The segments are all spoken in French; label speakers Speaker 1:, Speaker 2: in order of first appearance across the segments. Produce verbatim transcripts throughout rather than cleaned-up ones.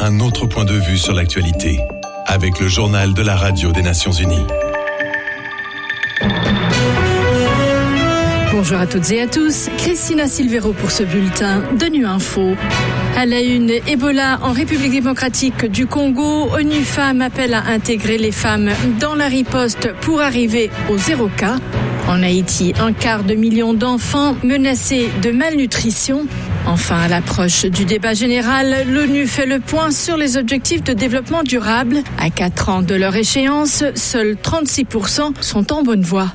Speaker 1: un autre point de vue sur l'actualité, avec le journal de la radio des Nations Unies.
Speaker 2: Bonjour à toutes et à tous, Christina Silvero pour ce bulletin de Nu Info. À la une, Ebola en République démocratique du Congo, ONU Femmes appelle à intégrer les femmes dans la riposte pour arriver au zéro cas. En Haïti, un quart de million d'enfants menacés de malnutrition. Enfin, à l'approche du débat général, l'ONU fait le point sur les objectifs de développement durable. À quatre ans de leur échéance, seuls trente-six pour cent sont en bonne voie.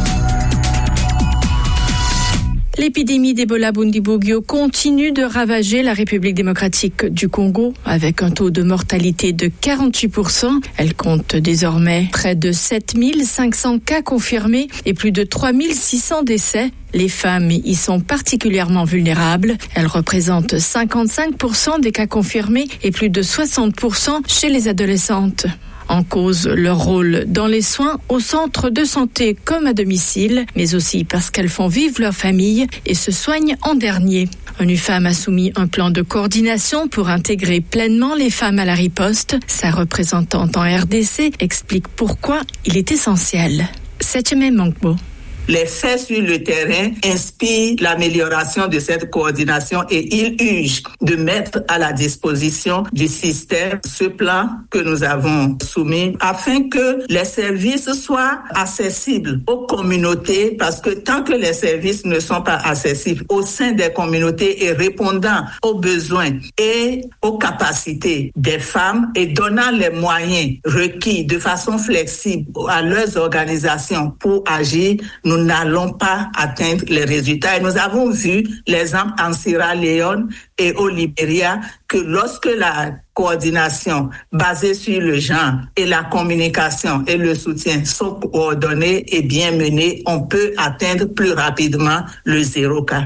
Speaker 2: L'épidémie d'Ebola Bundibugyo continue de ravager la République démocratique du Congo avec un taux de mortalité de quarante-huit pour cent. Elle compte désormais près de sept mille cinq cents cas confirmés et plus de trois mille six cents décès. Les femmes y sont particulièrement vulnérables. Elles représentent cinquante-cinq pour cent des cas confirmés et plus de soixante pour cent chez les adolescentes. En cause leur rôle dans les soins au centre de santé comme à domicile, mais aussi parce qu'elles font vivre leur famille et se soignent en dernier. ONU Femmes a soumis un plan de coordination pour intégrer pleinement les femmes à la riposte. Sa représentante en R D C explique pourquoi il est essentiel. Setcheme Mankbo.
Speaker 3: Les faits sur le terrain inspirent l'amélioration de cette coordination et il urge de mettre à la disposition du système ce plan que nous avons soumis afin que les services soient accessibles aux communautés parce que tant que les services ne sont pas accessibles au sein des communautés et répondant aux besoins et aux capacités des femmes et donnant les moyens requis de façon flexible à leurs organisations pour agir, nous n'allons pas atteindre les résultats. Et nous avons vu l'exemple en Sierra Leone et au Libéria que lorsque la coordination basée sur le genre et la communication et le soutien sont coordonnés et bien menés, on peut atteindre plus rapidement le zéro cas.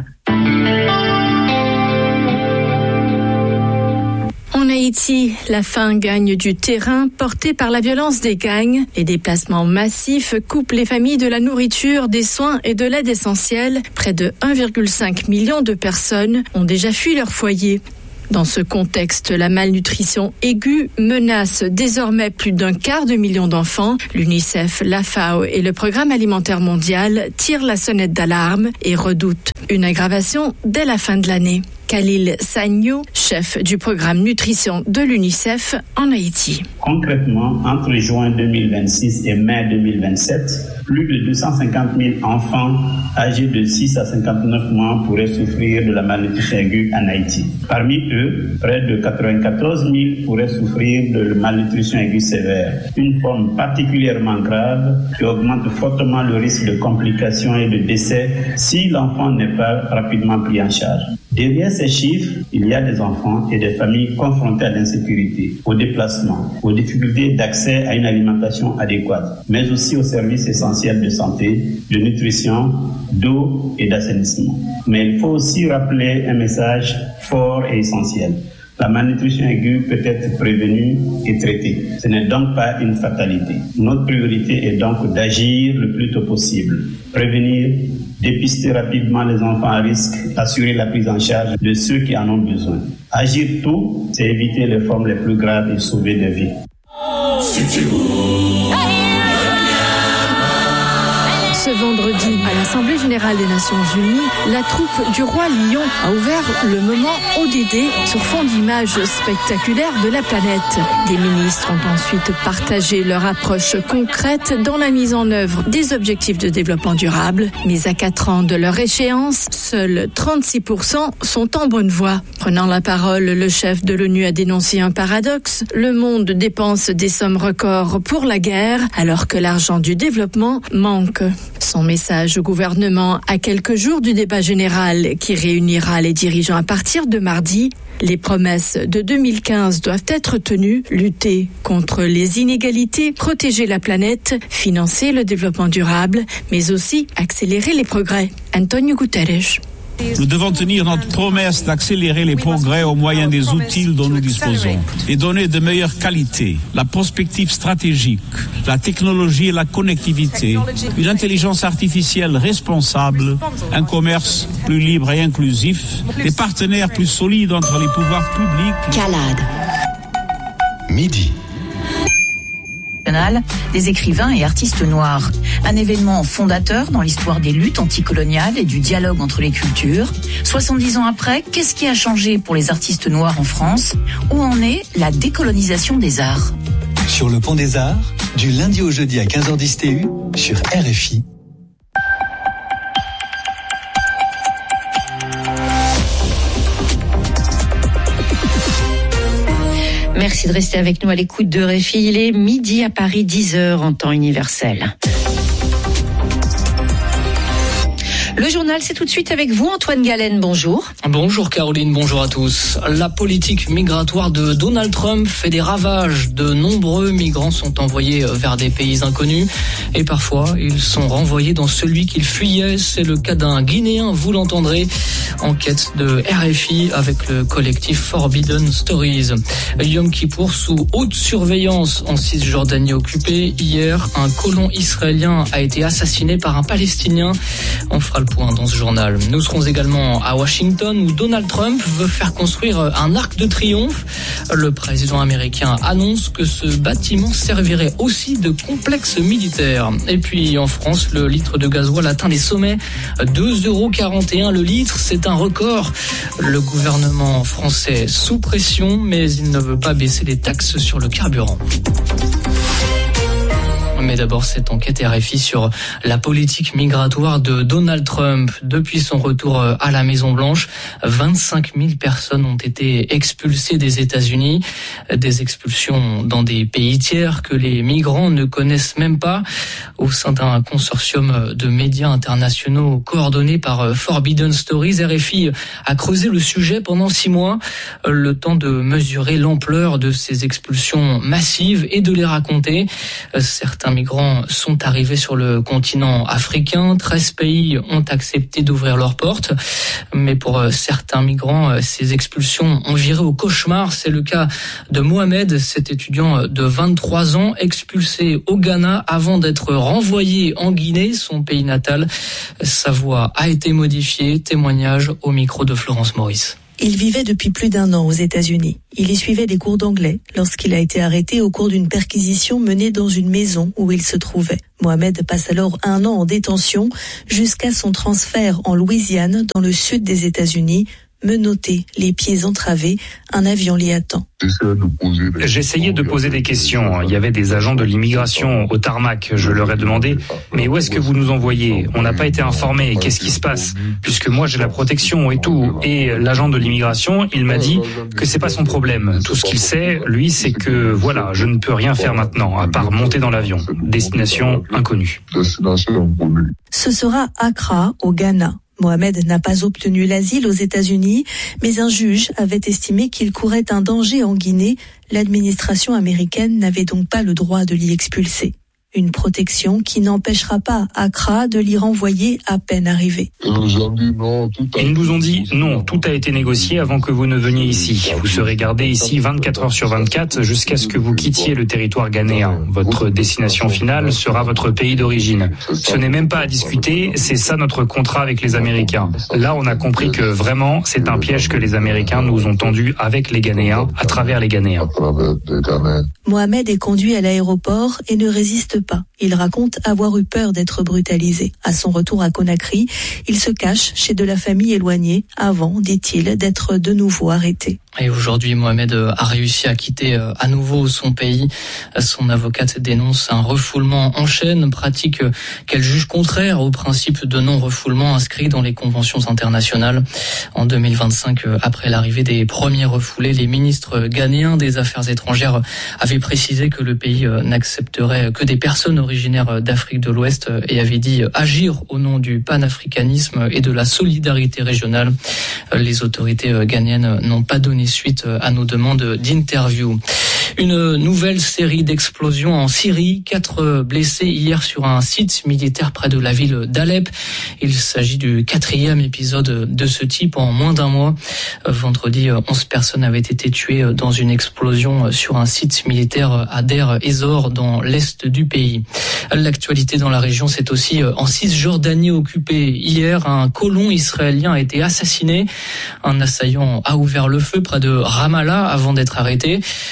Speaker 2: En Haïti, la faim gagne du terrain, portée par la violence des gangs. Les déplacements massifs coupent les familles de la nourriture, des soins et de l'aide essentielle. Près de un virgule cinq million de personnes ont déjà fui leur foyer. Dans ce contexte, la malnutrition aiguë menace désormais plus d'un quart de million d'enfants. L'UNICEF, la FAO et le Programme alimentaire mondial tirent la sonnette d'alarme et redoutent une aggravation dès la fin de l'année. Khalil Sagnou, chef du programme nutrition de l'UNICEF en Haïti.
Speaker 4: Concrètement, entre juin deux mille vingt-six et mai deux mille vingt-sept, plus de deux cent cinquante mille enfants âgés de six à cinquante-neuf mois pourraient souffrir de la malnutrition aiguë en Haïti. Parmi eux, près de quatre-vingt-quatorze mille pourraient souffrir de malnutrition aiguë sévère, une forme particulièrement grave qui augmente fortement le risque de complications et de décès si l'enfant n'est pas rapidement pris en charge. Derrière ces chiffres, il y a des enfants et des familles confrontées à l'insécurité, au déplacement, aux difficultés d'accès à une alimentation adéquate, mais aussi aux services essentiels de santé, de nutrition, d'eau et d'assainissement. Mais il faut aussi rappeler un message fort et essentiel. La malnutrition aiguë peut être prévenue et traitée. Ce n'est donc pas une fatalité. Notre priorité est donc d'agir le plus tôt possible. Prévenir, dépister rapidement les enfants à risque, assurer la prise en charge de ceux qui en ont besoin. Agir tôt, c'est éviter les formes les plus graves et sauver des vies.
Speaker 2: Ce vendredi, à l'Assemblée générale des Nations Unies, la troupe du roi lion a ouvert le moment O D D sur fond d'images spectaculaires de la planète. Des ministres ont ensuite partagé leur approche concrète dans la mise en œuvre des objectifs de développement durable. Mais à quatre ans de leur échéance, seuls trente-six pour cent sont en bonne voie. Prenant la parole, le chef de l'ONU a dénoncé un paradoxe. Le monde dépense des sommes records pour la guerre, alors que l'argent du développement manque. Son message au gouvernement à quelques jours du débat général qui réunira les dirigeants à partir de mardi. Les promesses de deux mille quinze doivent être tenues, lutter contre les inégalités, protéger la planète, financer le développement durable, mais aussi accélérer les progrès. Antonio Guterres.
Speaker 5: Nous devons tenir notre promesse d'accélérer les progrès au moyen des outils dont nous disposons. Les données de meilleure qualité, la prospective stratégique, la technologie et la connectivité, une intelligence artificielle responsable, un commerce plus libre et inclusif, des partenaires plus solides entre les pouvoirs publics.
Speaker 6: Calade.
Speaker 1: midi.
Speaker 6: Des écrivains et artistes noirs. Un événement fondateur dans l'histoire des luttes anticoloniales et du dialogue entre les cultures. soixante-dix ans après, qu'est-ce qui a changé pour les artistes noirs en France? Où en est la décolonisation des arts?
Speaker 7: Sur le Pont des Arts, du lundi au jeudi à quinze heures dix T U, sur R F I.
Speaker 8: Merci de rester avec nous à l'écoute de R F I. Il est midi à Paris, dix heures en temps universel. Le journal, c'est tout de suite avec vous, Antoine Galen. Bonjour.
Speaker 9: Bonjour Caroline, bonjour à tous. La politique migratoire de Donald Trump fait des ravages. De nombreux migrants sont envoyés vers des pays inconnus et parfois ils sont renvoyés dans celui qu'ils fuyaient. C'est le cas d'un Guinéen, vous l'entendrez. Enquête de R F I avec le collectif Forbidden Stories. Yom Kippour sous haute surveillance en Cisjordanie occupée. Hier, un colon israélien a été assassiné par un Palestinien. On fera le point dans ce journal. Nous serons également à Washington où Donald Trump veut faire construire un arc de triomphe. Le président américain annonce que ce bâtiment servirait aussi de complexe militaire. Et puis en France, le litre de gasoil atteint les sommets. deux euros quarante et un le litre, c'est un record. Le gouvernement français sous pression, mais il ne veut pas baisser les taxes sur le carburant. Mais d'abord, cette enquête R F I sur la politique migratoire de Donald Trump. Depuis son retour à la Maison-Blanche, vingt-cinq mille personnes ont été expulsées des États-Unis. Des expulsions dans des pays tiers que les migrants ne connaissent même pas. Au sein d'un consortium de médias internationaux coordonné par Forbidden Stories, R F I a creusé le sujet pendant six mois. Le temps de mesurer l'ampleur de ces expulsions massives et de les raconter. Certains migrants sont arrivés sur le continent africain. treize pays ont accepté d'ouvrir leurs portes. Mais pour certains migrants, ces expulsions ont viré au cauchemar. C'est le cas de Mohamed, cet étudiant de vingt-trois ans, expulsé au Ghana avant d'être renvoyé en Guinée, son pays natal. Sa voix a été modifiée. Témoignage au micro de Florence Maurice.
Speaker 10: Il vivait depuis plus d'un an aux États-Unis. Il y suivait des cours d'anglais lorsqu'il a été arrêté au cours d'une perquisition menée dans une maison où il se trouvait. Mohamed passe alors un an en détention jusqu'à son transfert en Louisiane, dans le sud des États-Unis. Menotté, les pieds entravés, un avion l'y attend.
Speaker 11: J'essayais de poser des questions. Il y avait des agents de l'immigration au tarmac. Je leur ai demandé, mais où est-ce que vous nous envoyez? On n'a pas été informés. Qu'est-ce qui se passe? Puisque moi j'ai la protection et tout. Et l'agent de l'immigration, il m'a dit que c'est pas son problème. Tout ce qu'il sait, lui, c'est que voilà, je ne peux rien faire maintenant, à part monter dans l'avion. Destination inconnue.
Speaker 10: Ce sera Accra, au Ghana. Mohamed n'a pas obtenu l'asile aux États-Unis, mais un juge avait estimé qu'il courait un danger en Guinée. L'administration américaine n'avait donc pas le droit de l'y expulser. Une protection qui n'empêchera pas Accra de l'y renvoyer à peine arrivé.
Speaker 11: Ils nous ont dit non, tout a été négocié avant que vous ne veniez ici. Vous serez gardé ici vingt-quatre heures sur vingt-quatre jusqu'à ce que vous quittiez le territoire ghanéen. Votre destination finale sera votre pays d'origine. Ce n'est même pas à discuter, c'est ça notre contrat avec les Américains. Là, on a compris que vraiment, c'est un piège que les Américains nous ont tendu avec les Ghanéens, à travers les Ghanéens.
Speaker 10: Mohamed est conduit à l'aéroport et ne résiste pas. Il raconte avoir eu peur d'être brutalisé. À son retour à Conakry, il se cache chez de la famille éloignée avant, dit-il, d'être de nouveau arrêté.
Speaker 9: Et aujourd'hui, Mohamed a réussi à quitter à nouveau son pays. Son avocate dénonce un refoulement en chaîne, pratique qu'elle juge contraire au principe de non-refoulement inscrit dans les conventions internationales. En deux mille vingt-cinq, après l'arrivée des premiers refoulés, les ministres ghanéens des Affaires étrangères avaient précisé que le pays n'accepterait que des personnes originaires d'Afrique de l'Ouest et avait dit agir au nom du panafricanisme et de la solidarité régionale. Les autorités ghanéennes n'ont pas donné suite à nos demandes d'interview. Une nouvelle série d'explosions en Syrie. Quatre blessés hier sur un site militaire près de la ville d'Alep. Il s'agit du quatrième épisode de ce type en moins d'un mois. Vendredi, onze personnes avaient été tuées dans une explosion sur un site militaire à Deir ez-Zor dans l'est du pays. L'actualité dans la région, c'est aussi en Cisjordanie occupée. Hier, un colon israélien a été assassiné. Un assaillant a ouvert le feu près de Ramallah avant d'être arrêté. Cette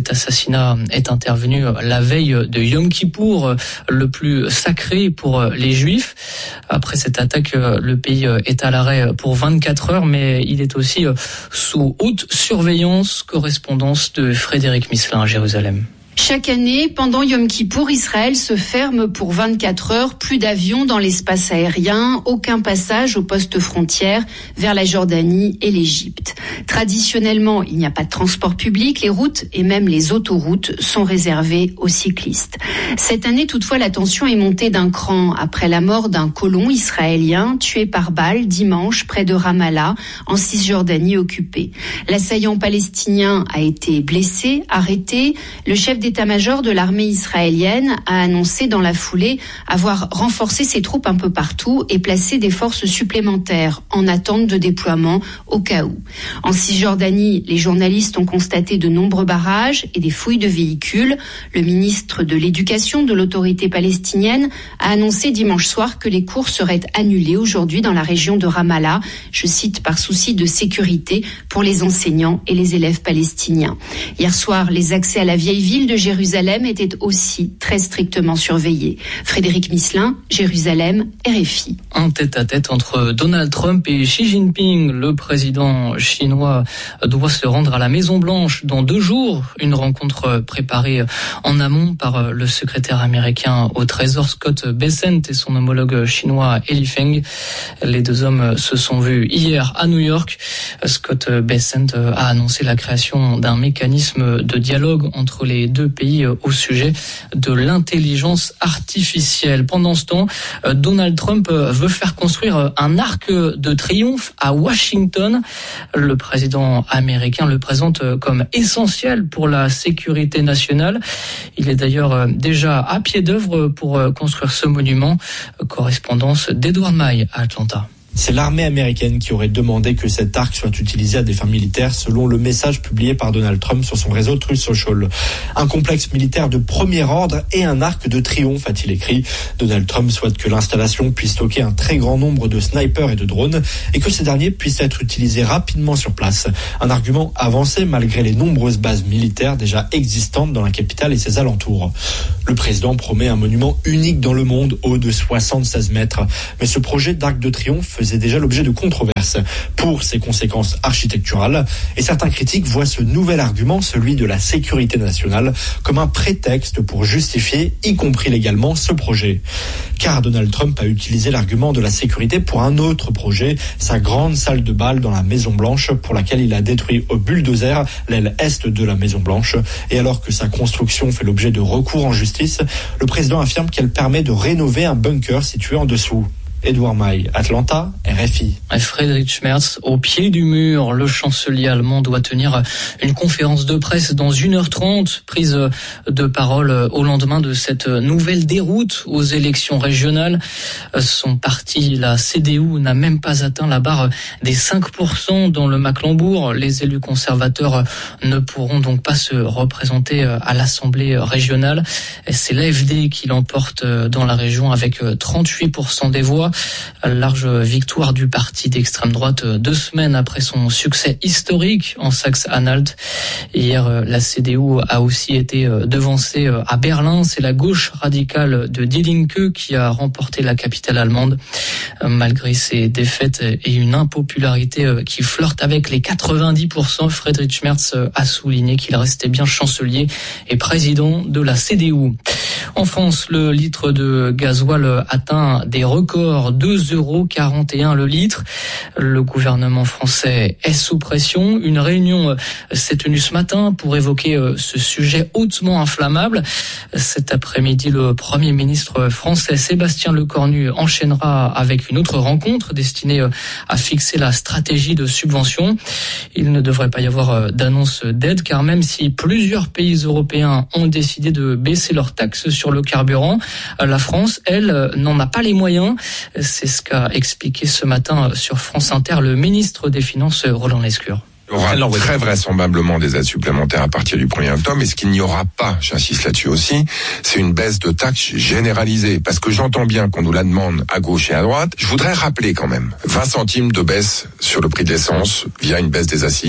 Speaker 9: Cet assassinat est intervenu la veille de Yom Kippour, le plus sacré pour les Juifs. Après cette attaque, le pays est à l'arrêt pour vingt-quatre heures, mais il est aussi sous haute surveillance. Correspondance de Frédéric Misselin à Jérusalem.
Speaker 12: Chaque année, pendant Yom Kippour, Israël se ferme pour vingt-quatre heures. Plus d'avions dans l'espace aérien, aucun passage aux postes frontières vers la Jordanie et l'Égypte. Traditionnellement, il n'y a pas de transport public. Les routes et même les autoroutes sont réservées aux cyclistes. Cette année, toutefois, la tension est montée d'un cran après la mort d'un colon israélien tué par balle dimanche près de Ramallah, en Cisjordanie occupée. L'assaillant palestinien a été blessé, arrêté. Le chef d'état-major de l'armée israélienne a annoncé dans la foulée avoir renforcé ses troupes un peu partout et placé des forces supplémentaires en attente de déploiement au cas où. En Cisjordanie, les journalistes ont constaté de nombreux barrages et des fouilles de véhicules. Le ministre de l'Éducation de l'autorité palestinienne a annoncé dimanche soir que les cours seraient annulés aujourd'hui dans la région de Ramallah, je cite, par souci de sécurité pour les enseignants et les élèves palestiniens. Hier soir, les accès à la vieille ville de Jérusalem était aussi très strictement surveillé. Frédéric Misselin, Jérusalem, R F I.
Speaker 9: Un tête-à-tête entre Donald Trump et Xi Jinping. Le président chinois doit se rendre à la Maison-Blanche dans deux jours. Une rencontre préparée en amont par le secrétaire américain au Trésor Scott Bessent et son homologue chinois Li Feng. Les deux hommes se sont vus hier à New York. Scott Bessent a annoncé la création d'un mécanisme de dialogue entre les deux pays au sujet de l'intelligence artificielle. Pendant ce temps, Donald Trump veut faire construire un arc de triomphe à Washington. Le président américain le présente comme essentiel pour la sécurité nationale. Il est d'ailleurs déjà à pied d'œuvre pour construire ce monument. Correspondance d'Edward Maille à Atlanta.
Speaker 13: C'est l'armée américaine qui aurait demandé que cet arc soit utilisé à des fins militaires, selon le message publié par Donald Trump sur son réseau Truth Social. Un complexe militaire de premier ordre et un arc de triomphe, a-t-il écrit. Donald Trump souhaite que l'installation puisse stocker un très grand nombre de snipers et de drones et que ces derniers puissent être utilisés rapidement sur place. Un argument avancé malgré les nombreuses bases militaires déjà existantes dans la capitale et ses alentours. Le président promet un monument unique dans le monde, haut de soixante-seize mètres. Mais ce projet d'arc de triomphe faisait déjà l'objet de controverses pour ses conséquences architecturales. Et certains critiques voient ce nouvel argument, celui de la sécurité nationale, comme un prétexte pour justifier, y compris légalement, ce projet. Car Donald Trump a utilisé l'argument de la sécurité pour un autre projet, sa grande salle de bal dans la Maison-Blanche, pour laquelle il a détruit au bulldozer l'aile est de la Maison-Blanche. Et alors que sa construction fait l'objet de recours en justice, le président affirme qu'elle permet de rénover un bunker situé en dessous. Edward Maille, Atlanta, R F I.
Speaker 9: Friedrich Merz, au pied du mur, le chancelier allemand doit tenir une conférence de presse dans une heure trente, prise de parole au lendemain de cette nouvelle déroute aux élections régionales. Son parti, la C D U, n'a même pas atteint la barre des cinq pour cent dans le Mecklembourg. Les élus conservateurs ne pourront donc pas se représenter à l'Assemblée régionale. C'est l'A F D qui l'emporte dans la région avec trente-huit pour cent des voix. Large victoire du parti d'extrême droite deux semaines après son succès historique en Saxe-Anhalt. Hier, la C D U a aussi été devancée à Berlin. C'est la gauche radicale de Die Linke qui a remporté la capitale allemande. Malgré ses défaites et une impopularité qui flirte avec les quatre-vingt-dix pour cent, Friedrich Merz a souligné qu'il restait bien chancelier et président de la C D U. En France, le litre de gasoil atteint des records, deux euros quarante et un le litre. Le gouvernement français est sous pression. Une réunion s'est tenue ce matin pour évoquer ce sujet hautement inflammable. Cet après-midi, le Premier ministre français Sébastien Lecornu enchaînera avec une autre rencontre destinée à fixer la stratégie de subvention. Il ne devrait pas y avoir d'annonce d'aide, car même si plusieurs pays européens ont décidé de baisser leurs taxes sur le carburant, la France, elle, n'en a pas les moyens. C'est ce qu'a expliqué ce matin sur France Inter le ministre des Finances, Roland Lescure.
Speaker 14: Il y aura très vraisemblablement des aides supplémentaires à partir du premier octobre, mais ce qu'il n'y aura pas, j'insiste là-dessus aussi, c'est une baisse de taxes généralisée. Parce que j'entends bien qu'on nous la demande à gauche et à droite. Je voudrais rappeler quand même vingt centimes de baisse sur le prix de l'essence via une baisse des assises.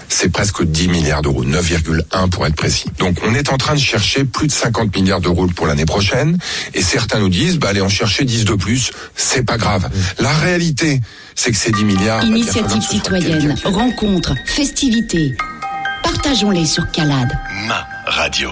Speaker 14: c'est presque dix milliards d'euros, neuf virgule un pour être précis. Donc on est en train de chercher plus de cinquante milliards d'euros pour l'année prochaine, et certains nous disent, bah allez en chercher dix de plus, c'est pas grave. La réalité, c'est que ces dix milliards...
Speaker 15: Initiative citoyenne, rencontres, festivités. Partageons-les sur Calade.
Speaker 1: Ma radio.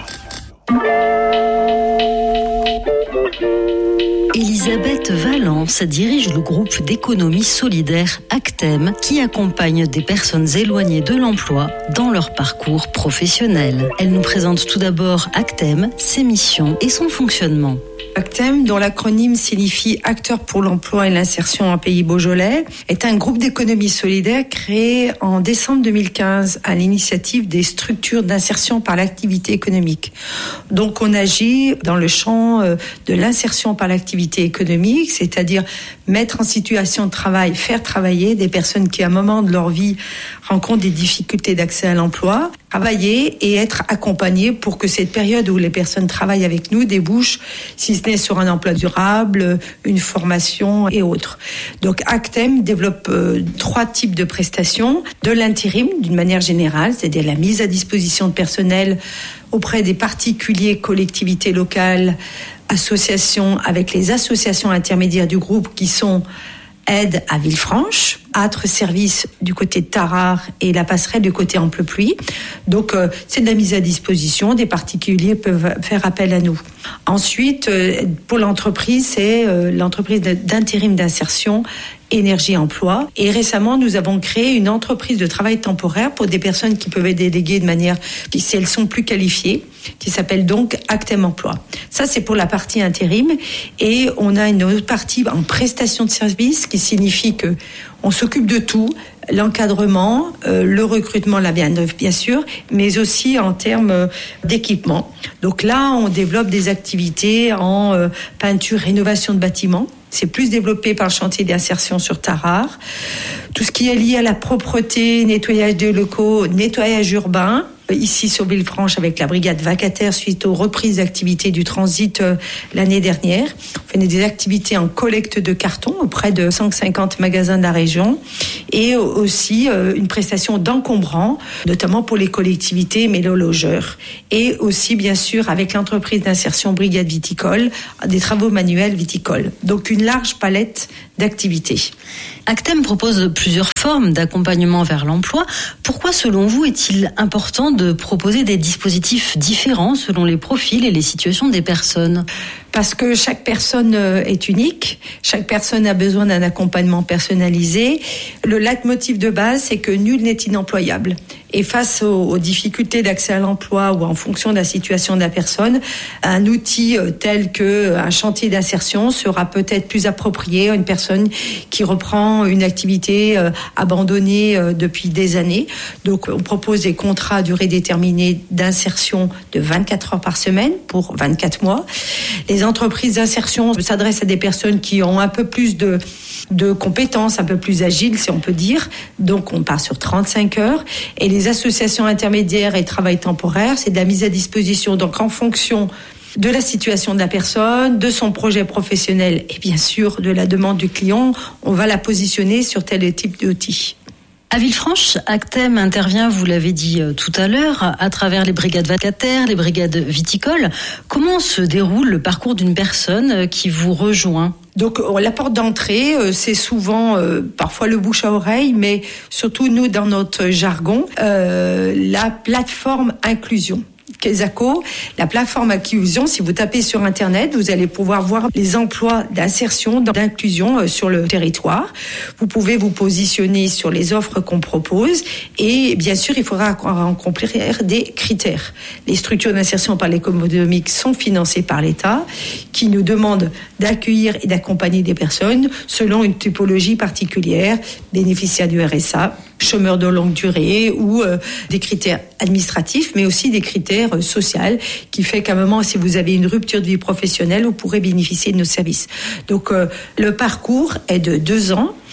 Speaker 16: Elisabeth Valence dirige le groupe d'économie solidaire Actem qui accompagne des personnes éloignées de l'emploi dans leur parcours professionnel. Elle nous présente tout d'abord Actem, ses missions et son fonctionnement.
Speaker 17: Actem, dont l'acronyme signifie Acteurs pour l'emploi et l'insertion en Pays Beaujolais, est un groupe d'économie solidaire créé en décembre deux mille quinze à l'initiative des structures d'insertion par l'activité économique. Donc on agit dans le champ de l'insertion par l'activité économique, c'est-à-dire mettre en situation de travail, faire travailler des personnes qui à un moment de leur vie rencontrent des difficultés d'accès à l'emploi, travailler et être accompagnés pour que cette période où les personnes travaillent avec nous débouche, si ce n'est sur un emploi durable, une formation et autres. Donc Actem développe euh, trois types de prestations. De l'intérim, d'une manière générale, c'est-à-dire la mise à disposition de personnel auprès des particuliers, collectivités locales, associations, avec les associations intermédiaires du groupe qui sont Aide à Villefranche, Âtre Service du côté de Tarare et La Passerelle du côté Amplepuis. Donc euh, c'est de la mise à disposition, des particuliers peuvent faire appel à nous. Ensuite, euh, pour l'entreprise, c'est euh, l'entreprise d'intérim d'insertion Énergie Emploi. Et récemment, nous avons créé une entreprise de travail temporaire pour des personnes qui peuvent être déléguées de manière, si elles sont plus qualifiées, qui s'appelle donc Actem Emploi. Ça, c'est pour la partie intérim. Et on a une autre partie en prestation de service qui signifie que on s'occupe de tout, l'encadrement, euh, le recrutement, la bien bien sûr, mais aussi en termes euh, d'équipement. Donc là, on développe des activités en euh, peinture, rénovation de bâtiments. C'est plus développé par le chantier d'insertion sur Tarare. Tout ce qui est lié à la propreté, nettoyage des locaux, nettoyage urbain. Ici sur Villefranche avec la brigade vacataire suite aux reprises d'activités du transit euh, l'année dernière. On fait des activités en collecte de cartons auprès de cent cinquante magasins de la région et aussi euh, une prestation d'encombrant, notamment pour les collectivités mais les logeurs. Et aussi bien sûr avec l'entreprise d'insertion brigade viticole, des travaux manuels viticoles. Donc une large palette d'activités.
Speaker 16: Actem propose plusieurs formes d'accompagnement vers l'emploi. Pourquoi, selon vous, est-il important de proposer des dispositifs différents selon les profils et les situations des personnes ?
Speaker 17: Parce que chaque personne est unique, chaque personne a besoin d'un accompagnement personnalisé. Le leitmotiv de base, c'est que nul n'est inemployable. Et face aux, aux difficultés d'accès à l'emploi ou en fonction de la situation de la personne, un outil tel que un chantier d'insertion sera peut-être plus approprié à une personne qui reprend une activité euh, abandonnée euh, depuis des années. Donc, on propose des contrats à durée déterminée d'insertion de vingt-quatre heures par semaine pour vingt-quatre mois. Les entreprises d'insertion s'adressent à des personnes qui ont un peu plus de de compétences, un peu plus agiles, si on peut dire. Donc, on part sur trente-cinq heures. Et les associations intermédiaires et travail temporaire, c'est de la mise à disposition. Donc, en fonction de la situation de la personne, de son projet professionnel et bien sûr de la demande du client, on va la positionner sur tel type d'outil.
Speaker 16: À Villefranche, Actem intervient, vous l'avez dit tout à l'heure, à travers les brigades vacataires, les brigades viticoles. Comment se déroule le parcours d'une personne qui vous rejoint ?
Speaker 17: Donc la porte d'entrée, c'est souvent euh, parfois le bouche à oreille, mais surtout nous dans notre jargon, euh, la plateforme inclusion. Quesaco, la plateforme inclusion, si vous tapez sur Internet, vous allez pouvoir voir les emplois d'insertion, d'inclusion sur le territoire. Vous pouvez vous positionner sur les offres qu'on propose et bien sûr, il faudra accomplir des critères. Les structures d'insertion par l'économique sont financées par l'État qui nous demandent d'accueillir et d'accompagner des personnes selon une typologie particulière, bénéficiaires du R S A, chômeurs de longue durée ou euh, des critères administratifs, mais aussi des critères euh, sociaux qui fait qu'à un moment, si vous avez une rupture de vie professionnelle, vous pourrez bénéficier de nos services. Donc, euh, le parcours est de deux ans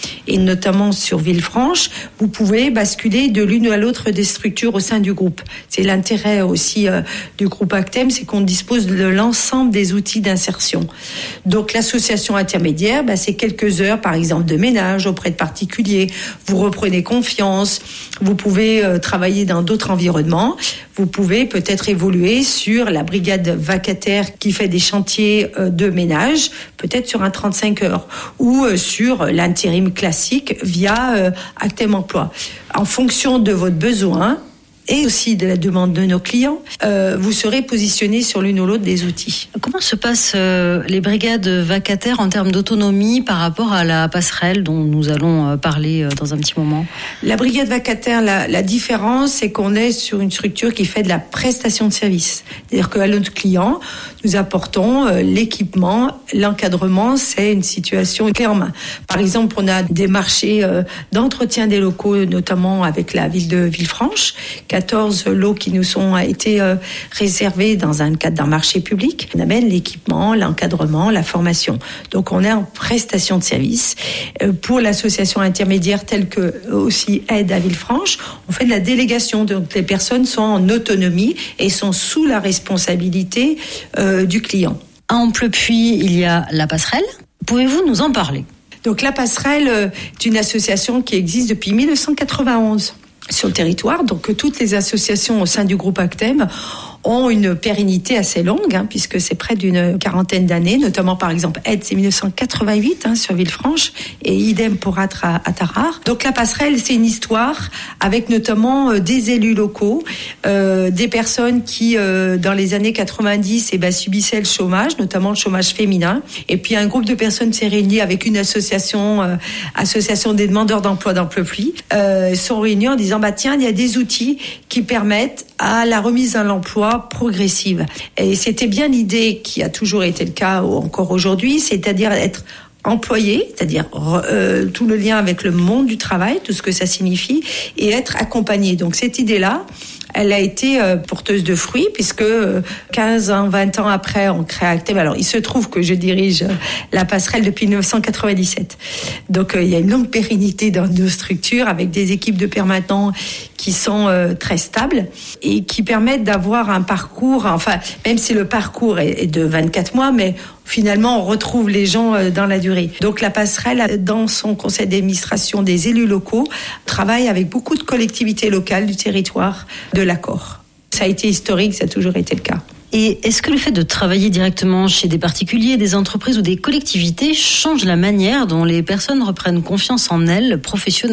Speaker 17: et notamment sur Villefranche, vous pouvez basculer de l'une à l'autre des structures au sein du groupe. C'est l'intérêt aussi euh, du groupe Actem, c'est qu'on dispose de l'ensemble des outils d'insertion. Donc l'association intermédiaire, bah, c'est quelques heures par exemple de ménage auprès de particuliers, vous reprenez confiance, vous pouvez euh, travailler dans d'autres environnements, vous pouvez peut-être évoluer sur la brigade vacataire qui fait des chantiers euh, de ménage, peut-être sur un trente-cinq heures, ou euh, sur l'intérim classique via euh, Actem Emploi. En fonction de votre besoin et aussi de la demande de nos clients, euh, vous serez positionné sur l'une ou l'autre des outils.
Speaker 16: Comment se passent euh, les brigades vacataires en termes d'autonomie par rapport à la passerelle dont nous allons euh, parler euh, dans un petit moment ?
Speaker 17: La brigade vacataire, la, la différence, c'est qu'on est sur une structure qui fait de la prestation de service. C'est-à-dire qu'à notre client, nous apportons euh, l'équipement, l'encadrement, c'est une situation clé en main. Par exemple, on a des marchés euh, d'entretien des locaux, notamment avec la ville de Villefranche, quatorze lots qui nous ont été euh, réservés dans un cadre d'un marché public. On amène l'équipement, l'encadrement, la formation. Donc on est en prestation de service. Euh, pour l'association intermédiaire telle que aussi Aide à Villefranche, on fait de la délégation. Donc les personnes sont en autonomie et sont sous la responsabilité euh, du client.
Speaker 16: À Amplepuis, il y a la passerelle. Pouvez-vous nous en parler ?
Speaker 17: Donc la passerelle euh, est une association qui existe depuis dix-neuf cent quatre-vingt-onze. Sur le territoire, donc toutes les associations au sein du groupe Actem ont une pérennité assez longue, hein, puisque c'est près d'une quarantaine d'années, notamment par exemple Aide, c'est dix-neuf cent quatre-vingt-huit hein, sur Villefranche, et idem pour Atre à, à Tarare. Donc la passerelle, c'est une histoire avec notamment euh, des élus locaux, euh, des personnes qui, euh, dans les années quatre-vingt-dix, eh ben, subissaient le chômage, notamment le chômage féminin, et puis un groupe de personnes s'est réuni avec une association, euh, association des demandeurs d'emploi d'Amplepuis, euh, sont réunis en disant bah tiens, il y a des outils qui permettent à la remise à l'emploi progressive. Et c'était bien l'idée qui a toujours été le cas encore aujourd'hui, c'est-à-dire être employé, c'est-à-dire euh, tout le lien avec le monde du travail, tout ce que ça signifie, et être accompagné. Donc cette idée-là, elle a été euh, porteuse de fruits puisque euh, quinze ans, vingt ans après, on crée Actem. Alors, il se trouve que je dirige euh, la passerelle depuis dix-neuf cent quatre-vingt-dix-sept. Donc, euh, il y a une longue pérennité dans nos structures avec des équipes de permanents qui sont euh, très stables et qui permettent d'avoir un parcours, enfin, même si le parcours est, est de vingt-quatre mois, mais finalement, on retrouve les gens euh, dans la durée. Donc, la passerelle, dans son conseil d'administration des élus locaux, travaille avec beaucoup de collectivités locales du territoire de l'accord. Ça a été historique, ça a toujours été le cas.
Speaker 16: Et est-ce que le fait de travailler directement chez des particuliers, des entreprises ou des collectivités change la manière dont les personnes reprennent confiance en elles professionnellement ?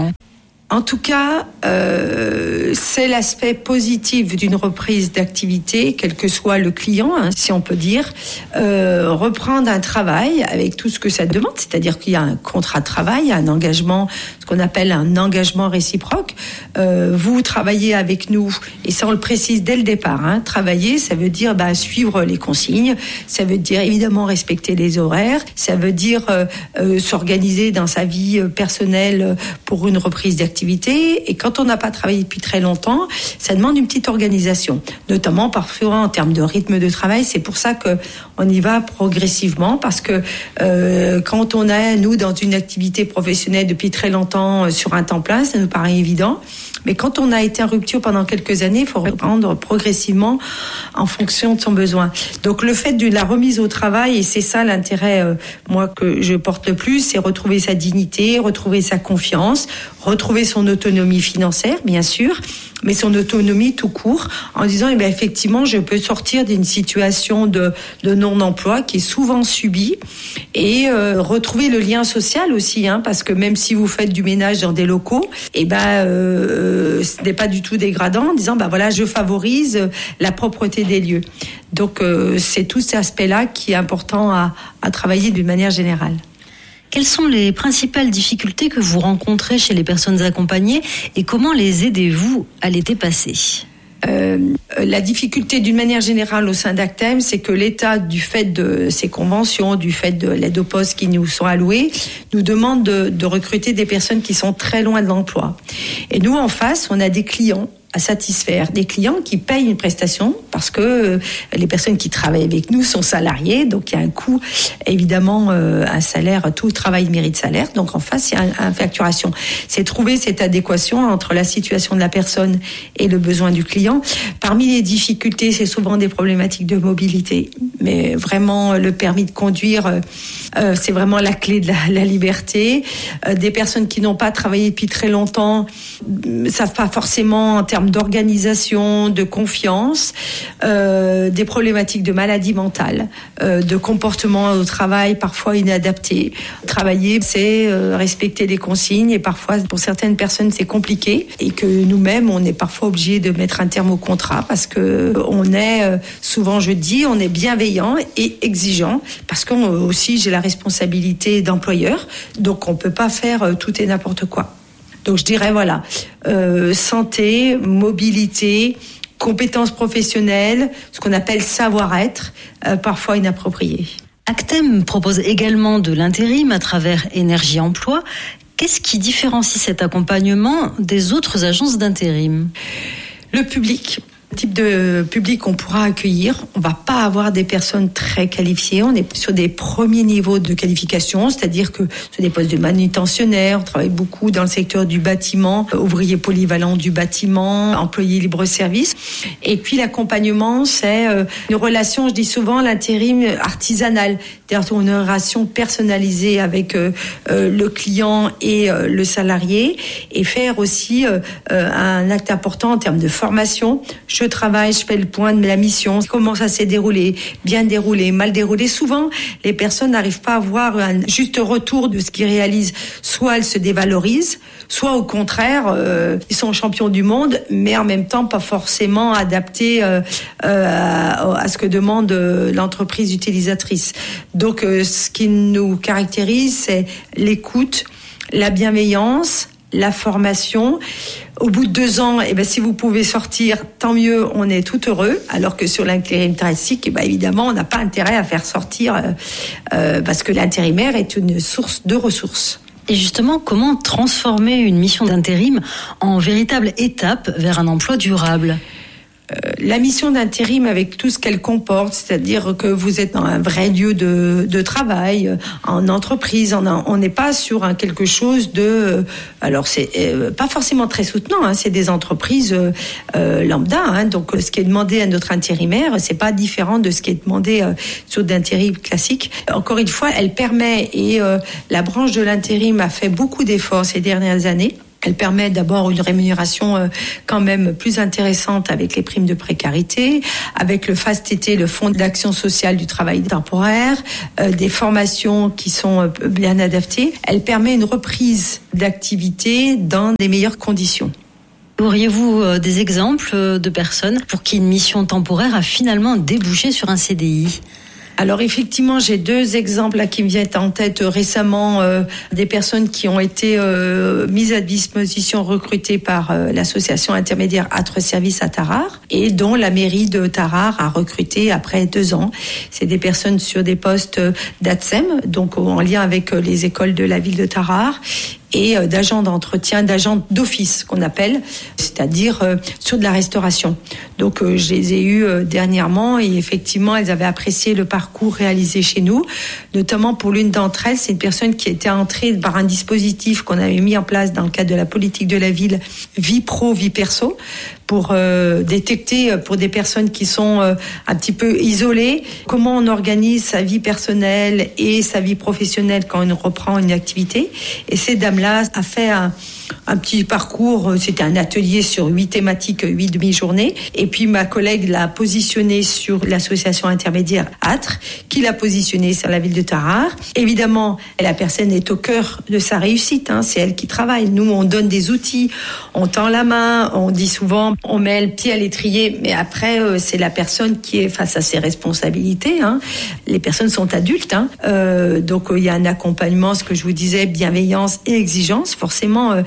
Speaker 17: En tout cas, euh, c'est l'aspect positif d'une reprise d'activité, quel que soit le client, hein, si on peut dire, euh, reprendre un travail avec tout ce que ça demande, c'est-à-dire qu'il y a un contrat de travail, il y a un engagement, ce qu'on appelle un engagement réciproque. Euh, vous travaillez avec nous, et ça on le précise dès le départ, hein, travailler, ça veut dire bah, suivre les consignes, ça veut dire évidemment respecter les horaires, ça veut dire euh, euh, s'organiser dans sa vie personnelle pour une reprise d'activité. Et quand on n'a pas travaillé depuis très longtemps, ça demande une petite organisation, notamment parfois en termes de rythme de travail. C'est pour ça que on y va progressivement, parce que euh, quand on est, nous, dans une activité professionnelle depuis très longtemps euh, sur un temps plein, ça nous paraît évident. Mais quand on a été en rupture pendant quelques années, il faut reprendre progressivement en fonction de son besoin. Donc le fait de la remise au travail, et c'est ça l'intérêt, euh, moi, que je porte le plus, c'est retrouver sa dignité, retrouver sa confiance, retrouver son autonomie financière, bien sûr, mais son autonomie tout court, en disant, eh bien, effectivement, je peux sortir d'une situation de, de non-emploi qui est souvent subie, et euh, retrouver le lien social aussi, hein, parce que même si vous faites du ménage dans des locaux, eh ben, euh, ce n'est pas du tout dégradant, en disant, bah voilà, je favorise la propreté des lieux. Donc, euh, c'est tout cet aspect-là qui est important à, à travailler d'une manière générale.
Speaker 16: Quelles sont les principales difficultés que vous rencontrez chez les personnes accompagnées et comment les aidez-vous à les dépasser ?
Speaker 17: Euh, la difficulté d'une manière générale au sein d'Actem, c'est que l'État, du fait de ses conventions, du fait de l'aide aux postes qui nous sont alloués, nous demande de, de recruter des personnes qui sont très loin de l'emploi. Et nous, en face, on a des clients à satisfaire des clients qui payent une prestation parce que les personnes qui travaillent avec nous sont salariés, donc il y a un coût, évidemment, euh, un salaire, tout travail mérite salaire, donc en face, il y a une facturation. C'est trouver cette adéquation entre la situation de la personne et le besoin du client. Parmi les difficultés, c'est souvent des problématiques de mobilité, mais vraiment, le permis de conduire, euh, c'est vraiment la clé de la, la liberté. Euh, des personnes qui n'ont pas travaillé depuis très longtemps ne savent pas forcément en termes d'organisation, de confiance, euh, des problématiques de maladie mentale, euh, de comportement au travail parfois inadapté. Travailler, c'est euh, respecter les consignes et parfois pour certaines personnes c'est compliqué et que nous-mêmes on est parfois obligés de mettre un terme au contrat parce que on est euh, souvent je dis on est bienveillant et exigeant parce que aussi j'ai la responsabilité d'employeur, donc on peut pas faire euh, tout et n'importe quoi. Donc je dirais voilà, euh, santé, mobilité, compétences professionnelles, ce qu'on appelle savoir-être, euh, parfois inapproprié.
Speaker 16: Actem propose également de l'intérim à travers Énergie Emploi. Qu'est-ce qui différencie cet accompagnement des autres agences d'intérim ?
Speaker 17: Le public. Le type de public qu'on pourra accueillir, on va pas avoir des personnes très qualifiées, on est sur des premiers niveaux de qualification, c'est-à-dire que sur des postes de manutentionnaires, on travaille beaucoup dans le secteur du bâtiment, ouvriers polyvalents du bâtiment, employés libre-service. Et puis l'accompagnement, c'est une relation, je dis souvent, l'intérim artisanal, c'est-à-dire une relation personnalisée avec euh, le client et euh, le salarié, et faire aussi euh, un acte important en termes de formation. Je travaille, je fais le point de la mission, comment ça s'est déroulé, bien déroulé, mal déroulé. Souvent, les personnes n'arrivent pas à avoir un juste retour de ce qu'ils réalisent. Soit elles se dévalorisent, soit au contraire, euh, ils sont champions du monde, mais en même temps pas forcément adaptés euh, euh, à, à ce que demande l'entreprise utilisatrice. Donc, euh, ce qui nous caractérise, c'est l'écoute, la bienveillance, la formation. Au bout de deux ans, eh ben, si vous pouvez sortir, tant mieux, on est tout heureux. Alors que sur l'intérim classique, eh ben, évidemment, on n'a pas intérêt à faire sortir euh, euh, parce que l'intérimaire est une source de ressources.
Speaker 16: Et justement, comment transformer une mission d'intérim en véritable étape vers un emploi durable ?
Speaker 17: Euh, la mission d'intérim avec tout ce qu'elle comporte, c'est-à-dire que vous êtes dans un vrai lieu de, de travail, euh, en entreprise, on n'est pas sur un quelque chose de... Euh, alors, c'est euh, pas forcément très soutenant, hein, c'est des entreprises euh, euh, lambda, hein, donc ce qui est demandé à notre intérimaire, c'est pas différent de ce qui est demandé euh, sur d'intérim classique. Encore une fois, elle permet, et euh, la branche de l'intérim a fait beaucoup d'efforts ces dernières années. Elle permet d'abord une rémunération euh, quand même plus intéressante avec les primes de précarité, avec le F A S T T, le Fonds d'action sociale du travail temporaire, euh, des formations qui sont euh, bien adaptées. Elle permet une reprise d'activité dans des meilleures conditions.
Speaker 16: Auriez-vous euh, des exemples de personnes pour qui une mission temporaire a finalement débouché sur un C D I ?
Speaker 17: Alors effectivement, j'ai deux exemples là qui me viennent en tête récemment, euh, des personnes qui ont été euh, mises à disposition, recrutées par euh, l'association intermédiaire Atre Service à Tarare et dont la mairie de Tarare a recruté après deux ans. C'est des personnes sur des postes d'A T S E M, donc en lien avec les écoles de la ville de Tarare, et d'agents d'entretien, d'agents d'office qu'on appelle, c'est-à-dire euh, sur de la restauration. Donc euh, je les ai eus euh, dernièrement et effectivement elles avaient apprécié le parcours réalisé chez nous, notamment pour l'une d'entre elles, c'est une personne qui était entrée par un dispositif qu'on avait mis en place dans le cadre de la politique de la ville, vie pro, vie perso, pour euh, détecter pour des personnes qui sont euh, un petit peu isolées, comment on organise sa vie personnelle et sa vie professionnelle quand on reprend une activité. Et cette dame-là a fait un, un petit parcours, c'était un atelier sur huit thématiques, huit demi-journées. Et puis ma collègue l'a positionné sur l'association intermédiaire Atre, qui l'a positionné sur la ville de Tarare. Évidemment, la personne est au cœur de sa réussite, hein, c'est elle qui travaille. Nous, on donne des outils, on tend la main, on dit souvent, on met le pied à l'étrier, mais après, euh, c'est la personne qui est face à ses responsabilités. Hein. Les personnes sont adultes, hein. euh, donc il euh, y a un accompagnement, ce que je vous disais, bienveillance et exigence. Forcément, euh,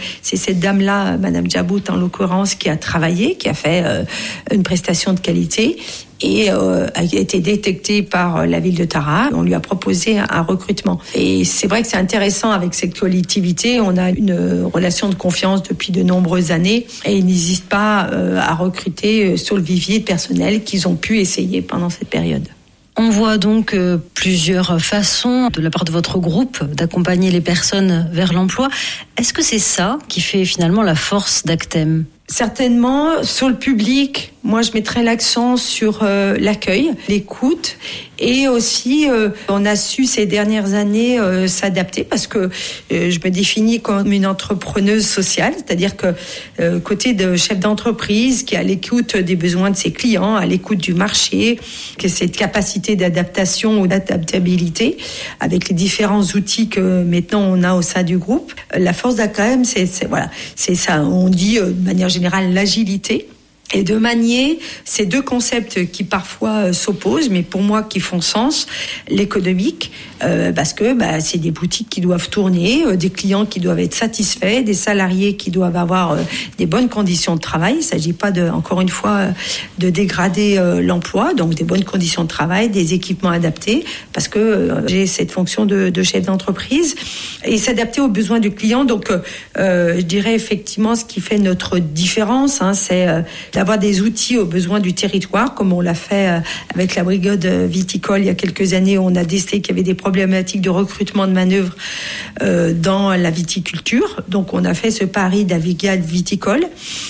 Speaker 17: c'est cette dame-là, Madame Jabout en l'occurrence, qui a travaillé, qui a fait euh, une prestation de qualité et euh, a été détectée par la ville de Tara. On lui a proposé un, un recrutement. Et c'est vrai que c'est intéressant avec cette collectivité. On a une relation de confiance depuis de nombreuses années et ils n'hésitent pas euh, à recruter sur le vivier de personnel qu'ils ont pu essayer pendant cette période.
Speaker 16: On voit donc euh, plusieurs façons de la part de votre groupe d'accompagner les personnes vers l'emploi. Est-ce que c'est ça qui fait finalement la force d'Actem ?
Speaker 17: Certainement, sur le public, moi je mettrais l'accent sur euh, l'accueil, l'écoute et aussi euh, on a su ces dernières années euh, s'adapter parce que euh, je me définis comme une entrepreneuse sociale, c'est-à-dire que euh, côté de chef d'entreprise qui est à l'écoute des besoins de ses clients, à l'écoute du marché, qui a cette capacité d'adaptation ou d'adaptabilité avec les différents outils que maintenant on a au sein du groupe. La force d'Actem, c'est, c'est voilà, c'est ça. On dit euh, de manière générale l'agilité. Et de manier ces deux concepts qui parfois euh, s'opposent, mais pour moi qui font sens, l'économique, euh, parce que bah, c'est des boutiques qui doivent tourner, euh, des clients qui doivent être satisfaits, des salariés qui doivent avoir euh, des bonnes conditions de travail. Il ne s'agit pas, de, encore une fois, euh, de dégrader euh, l'emploi, donc des bonnes conditions de travail, des équipements adaptés, parce que euh, j'ai cette fonction de, de chef d'entreprise, et s'adapter aux besoins du client. Donc, euh, je dirais effectivement ce qui fait notre différence, hein, c'est euh, d'avoir des outils aux besoins du territoire, comme on l'a fait avec la brigade viticole il y a quelques années, où on a décelé qu'il y avait des problématiques de recrutement de manœuvres euh, dans la viticulture. Donc on a fait ce pari de la brigade viticole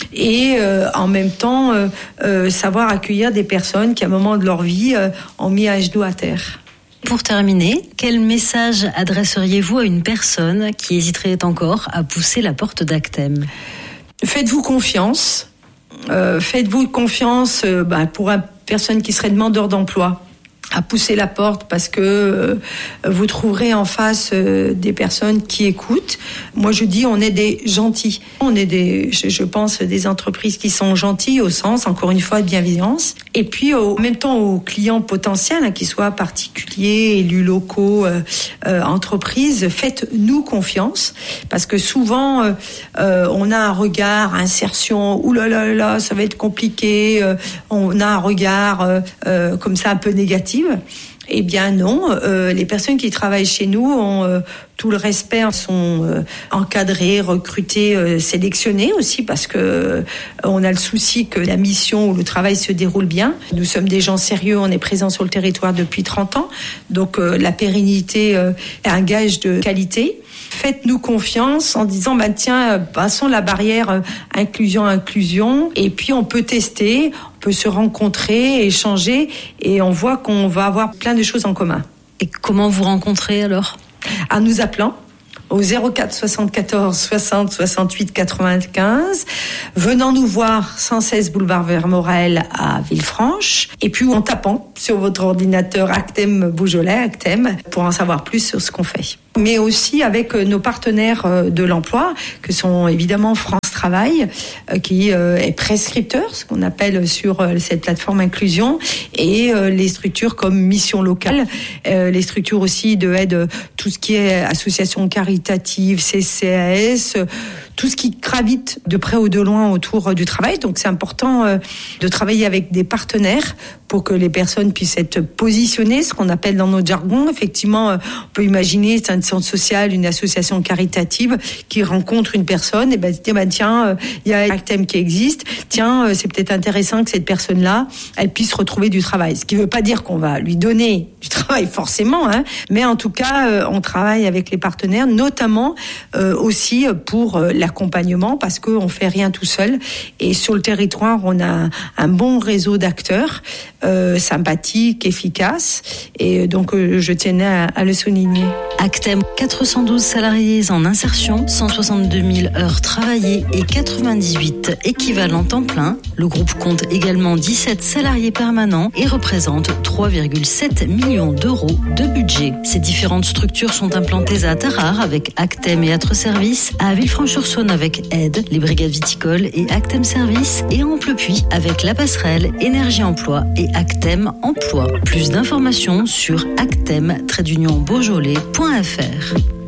Speaker 17: et euh, en même temps euh, euh, savoir accueillir des personnes qui à un moment de leur vie euh, ont mis un genou à terre.
Speaker 16: Pour terminer, quel message adresseriez-vous à une personne qui hésiterait encore à pousser la porte d'Actem ?
Speaker 17: Faites-vous confiance. Euh, faites-vous confiance euh, bah, pour une personne qui serait demandeur d'emploi à pousser la porte parce que euh, vous trouverez en face euh, des personnes qui écoutent. Moi, je dis, on est des gentils. On est des, je, je pense, des entreprises qui sont gentilles au sens, encore une fois, de bienveillance. Et puis, au, en même temps, aux clients potentiels, hein, qu'ils soient particuliers, élus locaux, euh, euh, entreprises, faites-nous confiance parce que souvent, euh, euh, on a un regard, insertion, ouh là là là là, ça va être compliqué. Euh, on a un regard euh, euh, comme ça un peu négatif. Eh bien non, euh, les personnes qui travaillent chez nous ont euh, tout le respect, sont euh, encadrées, recrutées, euh, sélectionnées aussi parce que euh, on a le souci que la mission ou le travail se déroule bien. Nous sommes des gens sérieux, on est présents sur le territoire depuis trente ans, donc euh, la pérennité euh, est un gage de qualité. Faites-nous confiance en disant bah tiens, passons la barrière euh, inclusion inclusion et puis on peut tester, on peut se rencontrer, échanger et on voit qu'on va avoir plein de choses en commun.
Speaker 16: Et comment vous rencontrez alors ?
Speaker 17: En nous appelant au zéro quatre soixante-quatorze soixante soixante-huit quatre-vingt-quinze, venant nous voir cent seize boulevard Vermorel à Villefranche, et puis en tapant sur votre ordinateur Actem Beaujolais, Actem, pour en savoir plus sur ce qu'on fait. Mais aussi avec nos partenaires de l'emploi, que sont évidemment France Travail, qui est prescripteur, ce qu'on appelle sur cette plateforme inclusion, et les structures comme Mission Locale, les structures aussi de aide, tout ce qui est association caritative, C C A S, tout ce qui gravite de près ou de loin autour du travail. Donc c'est important de travailler avec des partenaires pour que les personnes puissent être positionnées, ce qu'on appelle dans notre jargon. Effectivement, on peut imaginer, c'est un centre social, une association caritative qui rencontre une personne et ben, dit, ben tiens, il y a Actem qui existe, tiens, c'est peut-être intéressant que cette personne-là, elle puisse retrouver du travail. Ce qui ne veut pas dire qu'on va lui donner du travail forcément, hein, mais en tout cas, on travaille avec les partenaires, notamment euh, aussi pour l'accompagnement, parce qu'on ne fait rien tout seul. Et sur le territoire, on a un, un bon réseau d'acteurs, Euh, sympathique, efficace, et donc euh, je tenais à, à le souligner.
Speaker 16: Actem, quatre cent douze salariés en insertion, cent soixante-deux mille heures travaillées et quatre-vingt-dix-huit équivalents temps plein. Le groupe compte également dix-sept salariés permanents et représente trois virgule sept millions d'euros de budget. Ces différentes structures sont implantées à Tarare avec Actem et Atre Services, à Villefranche-sur-Saône avec Aide, les brigades viticoles et Actem Services, et à Amplepuis avec La Passerelle, Énergie Emploi et Actem Emploi. Plus d'informations sur actem tiret beaujolais point f r.